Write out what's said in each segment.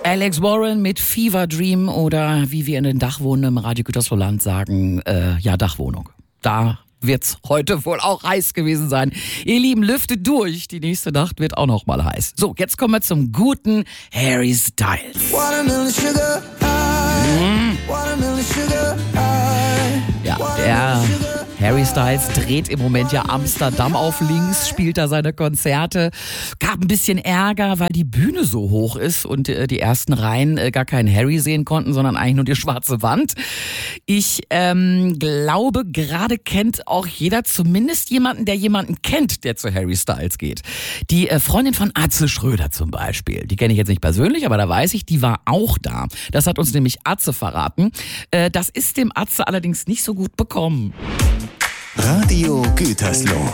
Alex Warren mit Fever Dream oder wie wir in den Dachwohnen im Radio Gütersloh sagen, Dachwohnung. Da wird's heute wohl auch heiß gewesen sein. Ihr Lieben, lüftet durch. Die nächste Nacht wird auch noch mal heiß. So, jetzt kommen wir zum guten Harry Styles. Watermelon sugar high. Watermelon sugar high. Ja, der Harry Styles dreht im Moment ja Amsterdam auf links, spielt da seine Konzerte. Gab ein bisschen Ärger, weil die Bühne so hoch ist und die ersten Reihen gar keinen Harry sehen konnten, sondern eigentlich nur die schwarze Wand. Ich glaube, gerade kennt auch jeder zumindest jemanden, der jemanden kennt, der zu Harry Styles geht. Die Freundin von Atze Schröder zum Beispiel. Die kenne ich jetzt nicht persönlich, aber da weiß ich, die war auch da. Das hat uns nämlich Atze verraten. Das ist dem Atze allerdings nicht so gut bekommen. Radio Gütersloh.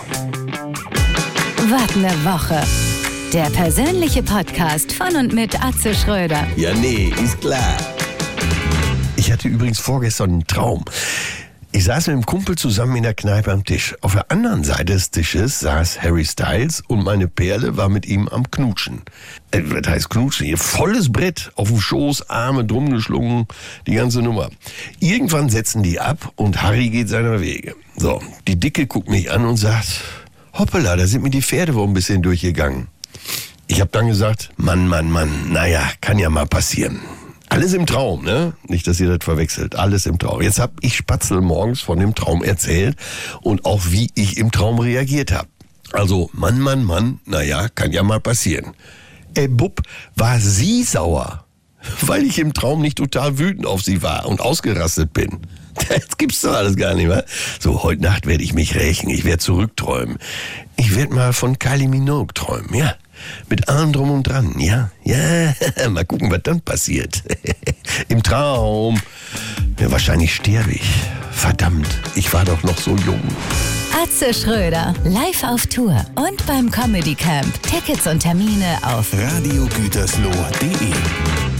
Was ne Woche. Der persönliche Podcast von und mit Atze Schröder. Ja, nee, ist klar. Ich hatte übrigens vorgestern einen Traum. Ich saß mit einem Kumpel zusammen in der Kneipe am Tisch. Auf der anderen Seite des Tisches saß Harry Styles und meine Perle war mit ihm am Knutschen. Was heißt Knutschen? Hier volles Brett, auf dem Schoß, Arme drum geschlungen, die ganze Nummer. Irgendwann setzen die ab und Harry geht seiner Wege. So, die Dicke guckt mich an und sagt, hoppala, da sind mir die Pferde wohl ein bisschen durchgegangen. Ich habe dann gesagt, Mann, naja, kann ja mal passieren. Alles im Traum, ne? Nicht, dass ihr das verwechselt. Alles im Traum. Jetzt hab ich Spatzel morgens von dem Traum erzählt und auch wie ich im Traum reagiert habe. Also, Mann, naja, kann ja mal passieren. Bub, war sie sauer, weil ich im Traum nicht total wütend auf sie war und ausgerastet bin. Das gibt's doch alles gar nicht, wa? So, heute Nacht werde ich mich rächen. Ich werde zurückträumen. Ich werde mal von Kylie Minogue träumen, ja? Mit allem drum und dran, ja? Ja, mal gucken, was dann passiert. Im Traum. Ja, wahrscheinlich sterbe ich. Verdammt, ich war doch noch so jung. Atze Schröder, live auf Tour und beim Comedy Camp. Tickets und Termine auf radiogütersloh.de